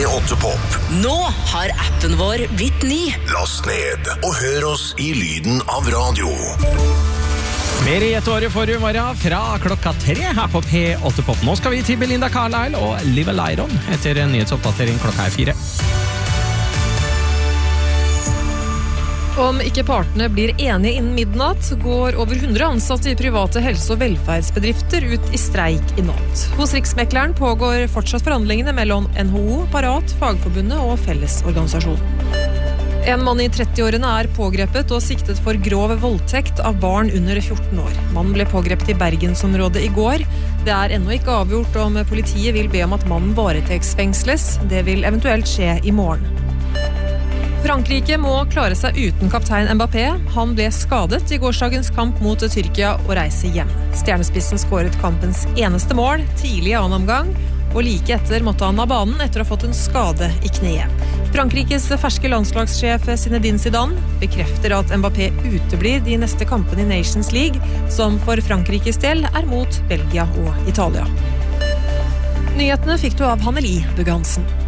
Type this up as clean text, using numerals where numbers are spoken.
P8 Pop. Nå har appen vår blitt ny. Last ned og hør oss i lyden av radio. Mer i et år i forrige morgen fra 3 her på P8 Pop. Nå skal vi til Belinda Carlisle og Live Lyron etter en nyhetsoppdatering 4. Om ikke partene blir enige innen midnatt, går over 100 ansatte i private helse- og velferdsbedrifter ut i streik i natt. Hos Riksmekleren pågår fortsatt forhandlingene mellom NHO, Parat, Fagforbundet og Fellesorganisasjonen. En mann i 30-årene er pågrepet og siktet for grov voldtekt av barn under 14 år. Mannen ble pågrepet i Bergensområdet i går. Det er ennå ikke avgjort om politiet vil be om at mannen varetektsfengsles. Det vil eventuelt skje i morgen. Frankrike må klare seg uten kaptein Mbappé. Han ble skadet i gårsdagens kamp mot Tyrkia og reiser hjem. Stjernespissen skåret kampens eneste mål tidlig i annen omgang, og like etter måtte han av banen etter å ha fått en skade i kneet. Frankrikes ferske landslagssjef Zinedine Zidane bekrefter at Mbappé uteblir de neste kampene i Nations League, som for Frankrikes del er mot Belgia og Italia. Nyhetene fikk du av Hanneli Bughansen.